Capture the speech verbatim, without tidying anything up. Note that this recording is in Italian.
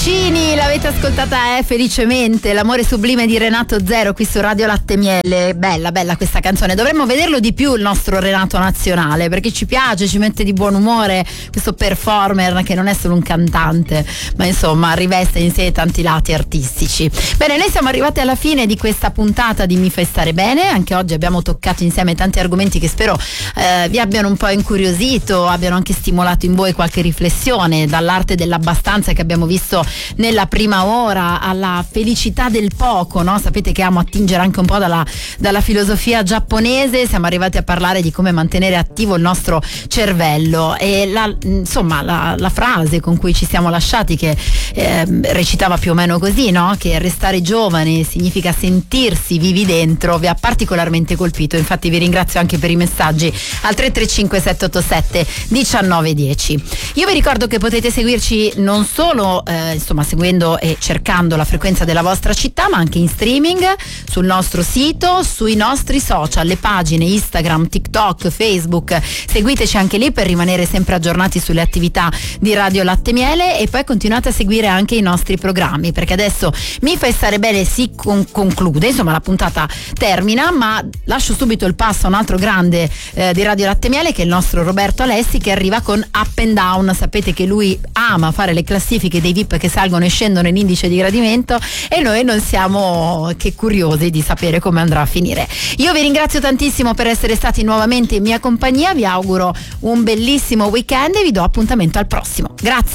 Guccini, l'avete ascoltata eh, felicemente, l'amore sublime di Renato Zero qui su Radio Latte Miele. Bella, bella questa canzone, dovremmo vederlo di più il nostro Renato nazionale, perché ci piace, ci mette di buon umore, questo performer che non è solo un cantante, ma insomma riveste in sé tanti lati artistici. Bene, noi siamo arrivati alla fine di questa puntata di Mi fai stare bene. Anche oggi abbiamo toccato insieme tanti argomenti che spero eh, vi abbiano un po' incuriosito, abbiano anche stimolato in voi qualche riflessione, dall'arte dell'abbastanza che abbiamo visto nella prima ora alla felicità del poco, no? Sapete che amo attingere anche un po' dalla, dalla filosofia giapponese. Siamo arrivati a parlare di come mantenere attivo il nostro cervello e la, insomma la, la frase con cui ci siamo lasciati, che eh, recitava più o meno così, no? Che restare giovani significa sentirsi vivi dentro, vi ha particolarmente colpito. Infatti vi ringrazio anche per i messaggi al tre tre cinque sette otto sette uno nove uno zero. Io vi ricordo che potete seguirci non solo eh, insomma seguendo e cercando la frequenza della vostra città, ma anche in streaming sul nostro sito, sui nostri social, le pagine Instagram, TikTok, Facebook. Seguiteci anche lì per rimanere sempre aggiornati sulle attività di Radio Latte Miele, e poi continuate a seguire anche i nostri programmi, perché adesso Mi fai stare bene si con- conclude, insomma la puntata termina, ma lascio subito il passo a un altro grande eh, di Radio Latte Miele, che è il nostro Roberto Alessi, che arriva con Up and Down. Sapete che lui ama fare le classifiche dei V I P che salgono e scendono in indice di gradimento, e noi non siamo che curiosi di sapere come andrà a finire. Io vi ringrazio tantissimo per essere stati nuovamente in mia compagnia, vi auguro un bellissimo weekend e vi do appuntamento al prossimo. Grazie.